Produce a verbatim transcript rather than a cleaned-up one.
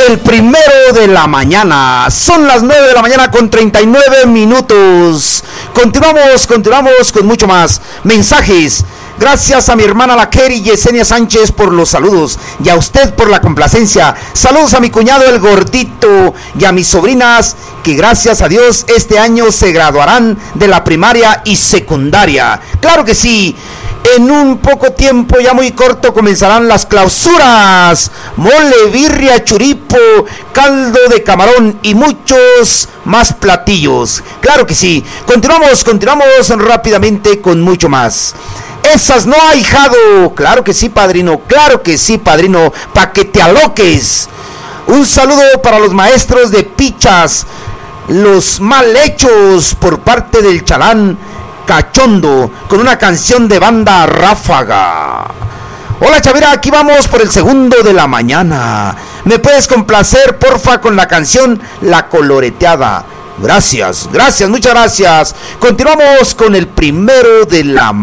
El primero de la mañana. Son las nueve de la mañana con treinta y nueve minutos. Continuamos, continuamos con mucho más. Mensajes. Gracias a mi hermana la Keri Yesenia Sánchez por los saludos y a usted por la complacencia. Saludos a mi cuñado el gordito y a mis sobrinas que gracias a Dios este año se graduarán de la primaria y secundaria. Claro que sí. En un poco tiempo, ya muy corto, comenzarán las clausuras. Mole, birria, churipo, caldo de camarón y muchos más platillos. Claro que sí. Continuamos, continuamos rápidamente con mucho más. Esas no hay, hijado. Claro que sí, padrino. Claro que sí, padrino. Pa' que te aloques. Un saludo para los maestros de pichas, los mal hechos por parte del Chalán Cachondo, con una canción de banda Ráfaga. Hola Chavira, aquí vamos por el segundo de la mañana. ¿Me puedes complacer, porfa, con la canción La Coloreteada? Gracias, gracias, muchas gracias. Continuamos con el primero de la mañana.